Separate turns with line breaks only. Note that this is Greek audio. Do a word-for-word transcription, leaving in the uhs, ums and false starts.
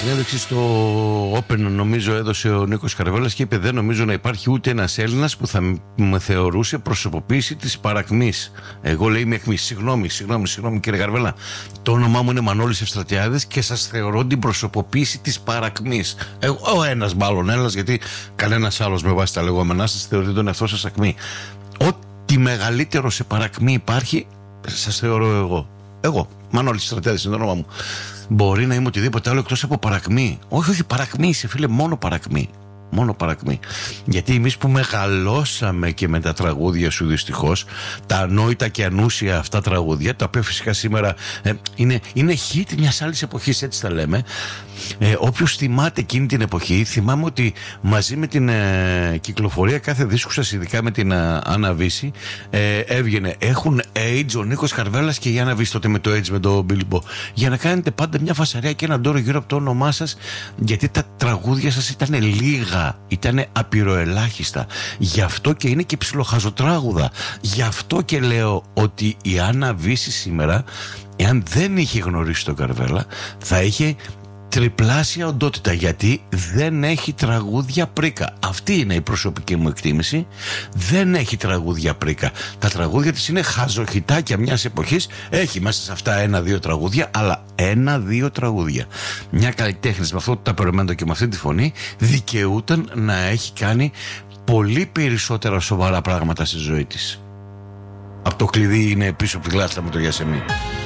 Συνέντευξη στο Open, νομίζω, έδωσε ο Νίκος Καρβέλας και είπε: δεν νομίζω να υπάρχει ούτε ένας Έλληνας που θα με θεωρούσε προσωποποίηση της παρακμής. Εγώ, λέει, είμαι αιχμή. Συγγνώμη, συγγνώμη, συγγνώμη, κύριε Καρβέλα. Το όνομά μου είναι Μανώλης Ευστρατιάδης και σας θεωρώ την προσωποποίηση της παρακμής. Εγώ, ο ένας, μάλλον ένας, γιατί κανένας άλλος με βάση τα λεγόμενά σας θεωρεί τον εαυτό σας ακμή. Ό,τι μεγαλύτερο σε παρακμή υπάρχει, σας θεωρώ εγώ. Εγώ, Μανώλης Ευστρατιάδης είναι το όνομα μου. Μπορεί να είμαι οτιδήποτε άλλο εκτός από παρακμή. Όχι, όχι, παρακμή είσαι, φίλε, μόνο παρακμή. Μόνο παρακμή. Γιατί εμείς που μεγαλώσαμε και με τα τραγούδια σου, δυστυχώς, τα ανόητα και ανούσια αυτά τραγούδια, τα οποία φυσικά σήμερα ε, είναι, είναι hit μιας άλλης εποχής, έτσι τα λέμε. Ε, όποιος θυμάται εκείνη την εποχή, θυμάμαι ότι μαζί με την ε, κυκλοφορία κάθε δίσκου σας, ειδικά με την ε, Άννα Βύση, ε, έβγαινε έχουν AIDS ο Νίκος Καρβέλας και η Άννα Βύση, τότε με το AIDS με το Bilbo, για να κάνετε πάντα μια φασαρία και έναν τόρο γύρω από το όνομά σας, γιατί τα τραγούδια σας ήταν λίγα, ήταν απειροελάχιστα. Γι' αυτό και είναι και ψιλοχαζοτράγουδα. Γι' αυτό και λέω ότι η Άννα Βύση σήμερα, εάν δεν είχε γνωρίσει τον Καρβέλα, θα είχε τριπλάσια οντότητα, γιατί δεν έχει τραγούδια πρίκα. Αυτή είναι η προσωπική μου εκτίμηση. Δεν έχει τραγούδια πρίκα. Τα τραγούδια της είναι χαζοχιτάκια μιας εποχής. Έχει μέσα σε αυτά ένα-δύο τραγούδια, αλλά ένα-δύο τραγούδια. Μια καλλιτέχνης με αυτό το ταπερωμένο και με αυτή τη φωνή δικαιούταν να έχει κάνει πολύ περισσότερα σοβαρά πράγματα στη ζωή της. Από το κλειδί είναι πίσω από τη γλάστρα με το Γιασεμί.